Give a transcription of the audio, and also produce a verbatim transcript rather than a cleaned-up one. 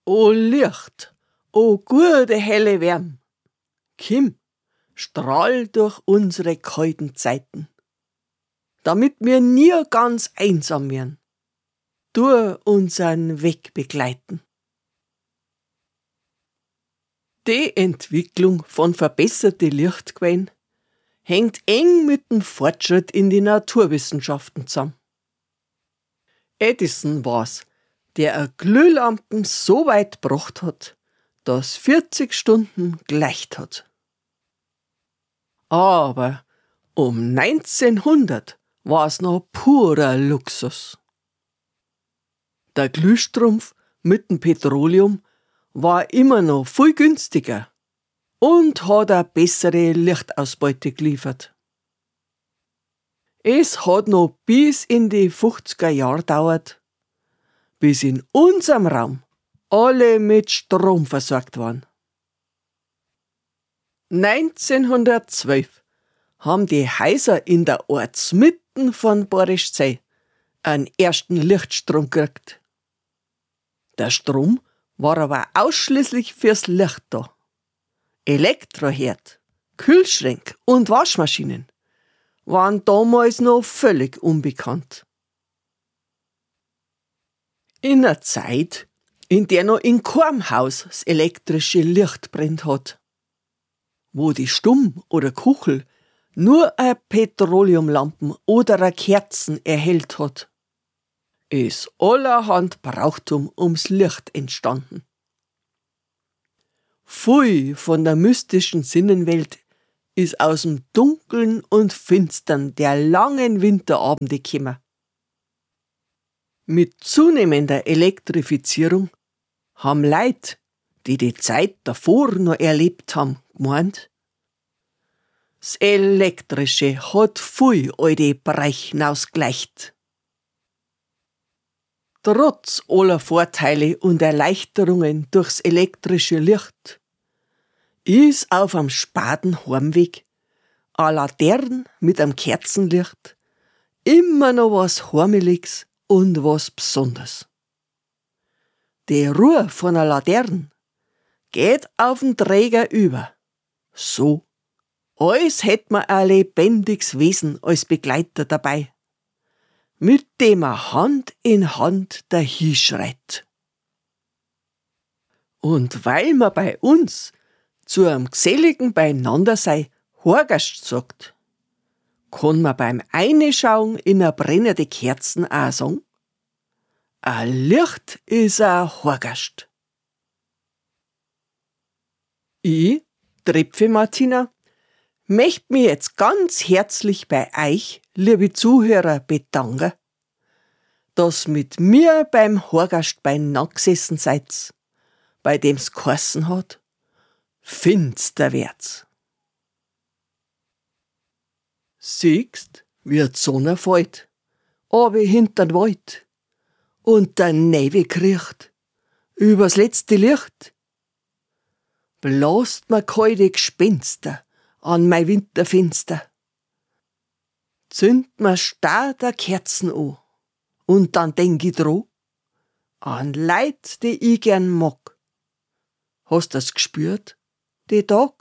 O Licht, o gute helle Wärm, Kim, strahl durch unsere kalten Zeiten, damit wir nie ganz einsam werden, du unseren Weg begleiten. Die Entwicklung von verbesserte Lichtquellen hängt eng mit dem Fortschritt in die Naturwissenschaften zusammen. Edison war's, der eine Glühlampen so weit gebracht hat, dass vierzig Stunden geleicht hat. Aber um neunzehnhundert war's noch purer Luxus. Der Glühstrumpf mit dem Petroleum war immer noch viel günstiger und hat eine bessere Lichtausbeute geliefert. Es hat noch bis in die fünfziger Jahre gedauert, bis in unserem Raum alle mit Strom versorgt waren. neunzehnhundertzwölf haben die Häuser in der Ortsmitten von Borischzell einen ersten Lichtstrom gekriegt. Der Strom war aber ausschließlich fürs Licht da. Elektroherd, Kühlschränke und Waschmaschinen waren damals noch völlig unbekannt. In einer Zeit, in der noch in keinem Haus das elektrische Licht brennt hat, wo die Stumm oder Kuchel nur eine Petroleumlampen oder eine Kerzen erhellt hat, ist allerhand Brauchtum ums Licht entstanden. Viel von der mystischen Sinnenwelt ist aus dem Dunkeln und Finstern der langen Winterabende gekommen. Mit zunehmender Elektrifizierung haben Leute, die die Zeit davor noch erlebt haben, gemeint, das Elektrische hat viel alte Bereiche ausgleicht. Trotz aller Vorteile und Erleichterungen durchs elektrische Licht ist auf am spaden Heimweg eine Laterne mit einem Kerzenlicht immer noch was Heimeliges und was Besonderes. Die Ruhe von einer Laterne geht auf den Träger über, so als hätte man ein lebendiges Wesen als Begleiter dabei, mit dem er Hand in Hand dahinschreit. Und weil man bei uns zu einem geselligen Beieinandersein Horgast sagt, kann man beim Einschauen in eine brennende Kerzen auch sagen, ein Licht ist ein Horgast. Ich, Trepfe Martina, möchte mich jetzt ganz herzlich bei euch, liebe Zuhörer, bedanken, dass mit mir beim Horgast beieinander gesessen seid, bei dem's geheißen hat, finster wird's. Siehst, wie die Sonne fällt, aber hinter'n Wald, und der Nebel kriecht, übers letzte Licht. Blast mir kalte Gespenster an mein Winterfenster. Zünd mir starr der Kerzen an, und dann denk ich dran, an Leid, die ich gern mag. Hast du's gespürt, die Tag?